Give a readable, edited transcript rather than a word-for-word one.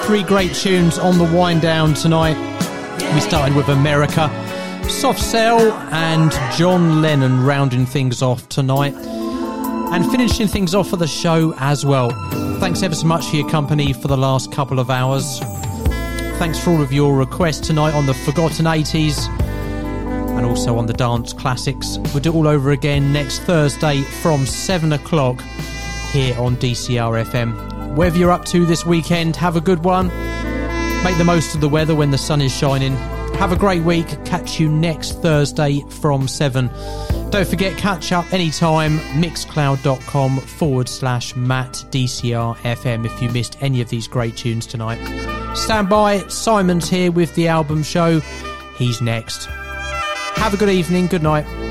3 great tunes on the wind down tonight. We started with America, Soft Cell and John Lennon rounding things off tonight, and finishing things off for the show as well. Thanks ever so much for your company for the last couple of hours. Thanks for all of your requests tonight on the Forgotten 80s and also on the dance classics. We'll do it all over again next Thursday from 7 o'clock here on DCR FM. Whatever you're up to this weekend, have a good one. Make the most of the weather when the sun is shining. Have a great week. Catch you next Thursday from 7. Don't forget, catch up anytime, mixcloud.com/MattDCRFM if you missed any of these great tunes tonight. Stand by, Simon's here with the album show. He's next. Have a good evening, good night.